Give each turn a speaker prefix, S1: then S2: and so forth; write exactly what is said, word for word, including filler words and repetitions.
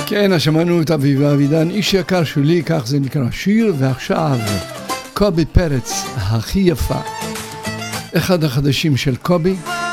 S1: כן, שמענו את אביבה אבידן, איש יקר שלי, כך זה נקרא שיר, ועכשיו קובי פרץ, הכי יפה. אחד החדשים של קובי.